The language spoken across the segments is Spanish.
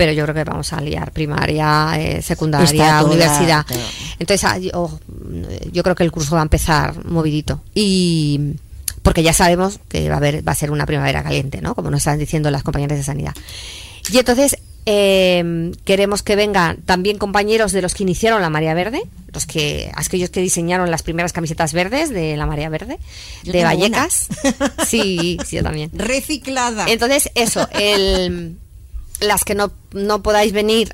pero yo creo que vamos a liar primaria, secundaria, universidad. Entonces yo creo que el curso va a empezar movidito, y porque ya sabemos que va a ser una primavera caliente, ¿no? Como nos están diciendo las compañeras de sanidad. Y entonces queremos que vengan también compañeros de los que iniciaron la Marea Verde, aquellos que diseñaron las primeras camisetas verdes de la Marea Verde, yo de Vallecas. Sí, yo también. Reciclada. Entonces, eso, las que no podáis venir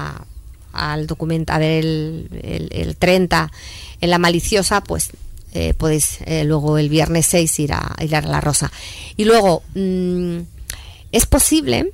al documento, a ver el 30 en la Maliciosa, pues podéis luego el viernes 6 ir a la Rosa. Y luego, es posible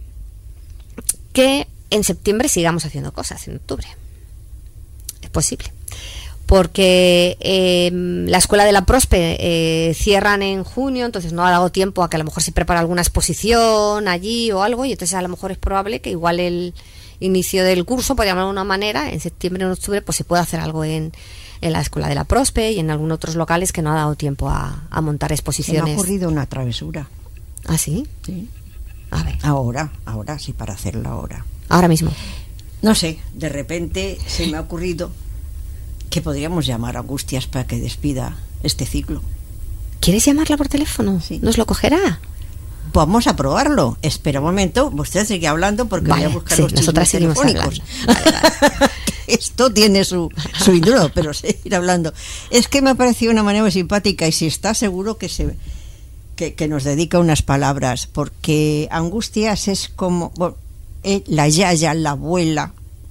que en septiembre sigamos haciendo cosas, en octubre. Es posible. Porque la Escuela de la Prospe cierran en junio, entonces no ha dado tiempo a que a lo mejor se prepara alguna exposición allí o algo, y entonces a lo mejor es probable que igual el inicio del curso, por llamarlo de una manera, en septiembre o en octubre, pues se pueda hacer algo en la Escuela de la Prospe y en algunos otros locales que no ha dado tiempo a montar exposiciones. Se me ha ocurrido una travesura. ¿Ah, sí? Sí. A ver. Ahora, sí, para hacerlo ahora. Ahora mismo. No sé, de repente se me ha ocurrido que podríamos llamar a Angustias para que despida este ciclo. ¿Quieres llamarla por teléfono? Sí. ¿Nos lo cogerá? Vamos a probarlo. Espera un momento, usted sigue hablando porque voy a buscar los chismes telefónicos. Vale. Esto tiene su ídolo, pero seguir hablando. Es que me ha parecido una manera muy simpática, y si está seguro que nos dedica unas palabras, porque Angustias es como la yaya, la abuela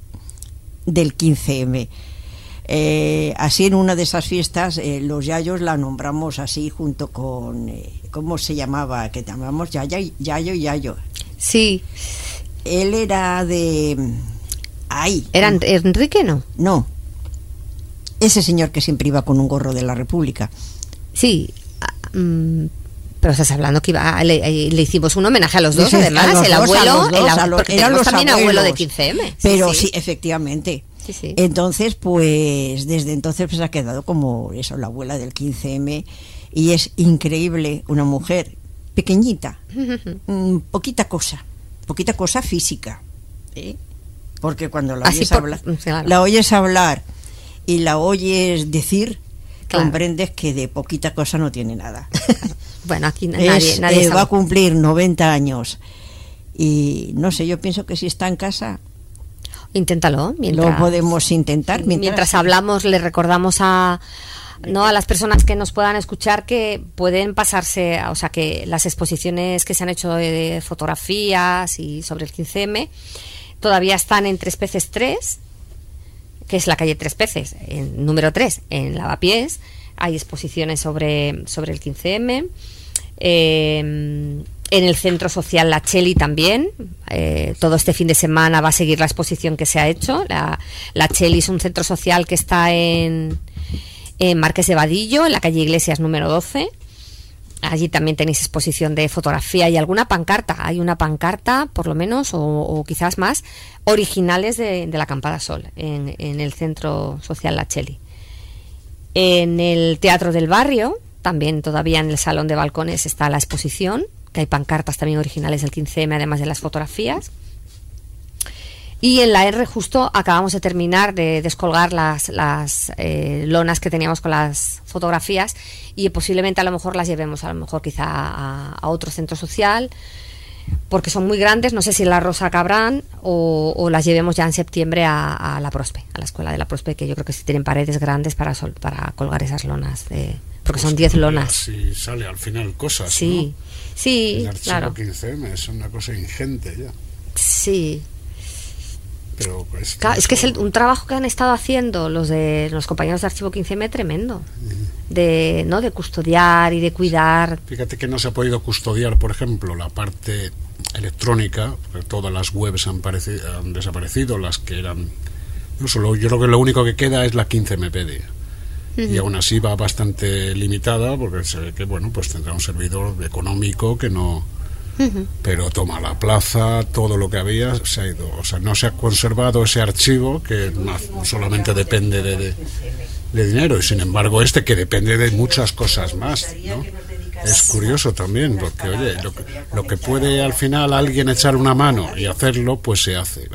del 15M. Así en una de esas fiestas los yayos la nombramos así junto con ¿cómo se llamaba? Que llamamos Yayo. Sí. Él era de ¿Era Enrique, no? No. Ese señor que siempre iba con un gorro de la República. Sí. Pero estás hablando que le hicimos un homenaje a los dos, además, el abuelo, porque eran los también abuelo de 15M. Pero sí, efectivamente. Sí. Entonces, pues desde entonces pues ha quedado como eso, la abuela del 15M, y es increíble, una mujer pequeñita, poquita cosa física, ¿eh? Porque cuando la oyes hablar y la oyes decir, claro, comprendes que de poquita cosa no tiene nada. Bueno, aquí nadie va a cumplir 90 años y no sé, yo pienso que si está en casa, inténtalo. Lo podemos intentar. Mientras hablamos, le recordamos a las personas que nos puedan escuchar que pueden pasarse, o sea, que las exposiciones que se han hecho de fotografías y sobre el 15M todavía están en Tres Peces 3, que es la calle Tres Peces, en número 3, en Lavapiés. Hay exposiciones sobre el 15M. En el Centro Social La Cheli también. Todo este fin de semana va a seguir la exposición que se ha hecho. La Cheli es un centro social que está en Marqués de Vadillo, en la calle Iglesias número 12. Allí también tenéis exposición de fotografía y alguna pancarta. Hay una pancarta, por lo menos, o quizás más, originales de la Acampada Sol, en el Centro Social La Cheli. En el Teatro del Barrio, también todavía en el Salón de Balcones, está la exposición, que hay pancartas también originales del 15M, además de las fotografías. Y en la R justo acabamos de terminar de descolgar las lonas que teníamos con las fotografías, y posiblemente a lo mejor las llevemos quizá a otro centro social, porque son muy grandes. No sé si en la Rosa cabrán o las llevemos ya en septiembre a la Prospe, a la Escuela de la Prospe, que yo creo que sí tienen paredes grandes para colgar esas lonas, porque son 10 lonas. Si sale al final cosas, sí, ¿no? Sí, el archivo claro. 15M es una cosa ingente ya. Sí. Pero pues, claro, es que es un trabajo que han estado haciendo los compañeros de Archivo 15M tremendo, de custodiar y de cuidar. Fíjate que no se ha podido custodiar, por ejemplo, la parte electrónica, porque todas las webs han desaparecido, las que eran... yo creo que lo único que queda es la 15MPD. Y aún así va bastante limitada, porque se ve que, bueno, pues tendrá un servidor económico que no... pero toma la plaza, todo lo que había se ha ido, o sea, no se ha conservado ese archivo que no solamente depende de dinero, y sin embargo que depende de muchas cosas más, ¿no? es curioso también, porque oye, lo que puede al final alguien echar una mano y hacerlo, pues se hace.